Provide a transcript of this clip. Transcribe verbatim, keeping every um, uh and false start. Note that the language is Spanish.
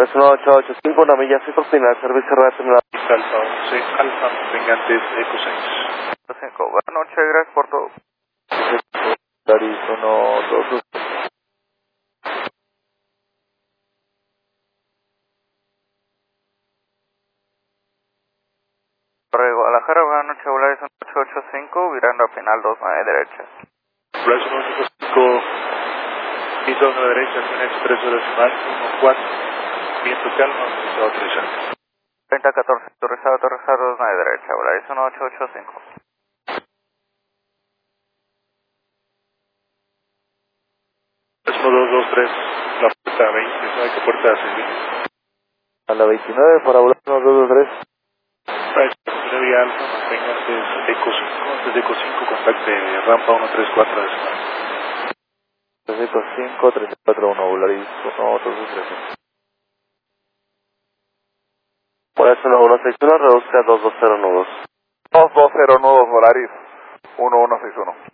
Volaris uno ocho ocho cinco, una milla seis final, servicio relacionado. Alfa once, Alfa, mantengantes Eco seis. cinco, buenas noches, gracias por todo. Volaris uno dos dos. Correo Guadalajara, buenas noches, Volaris uno ocho ocho cinco, virando a final dos nueve derecha. Volaris uno ocho ocho cinco, y dos nueve derecha, un expreso decimal, uno cuatro, viento calma, autorizado aterrizar. treinta catorce, autorizado aterrizar dos nueve derecha, Volaris uno ocho ocho cinco. uno dos dos tres, la puerta veinte, ¿sabe qué puerta hace? A la veintinueve para Volaris uno dos dos tres. Volaris nueve Alfa, mantengantes Eco cinco, antes de Eco cinco, contacte rampa uno tres cuatro decimal. Eco cinco, tres cuatro uno, Volaris uno dos dos tres. Volaris uno uno seis uno, reduzca dos dos cero nudos. dos dos cero nudos, Volaris uno uno seis uno.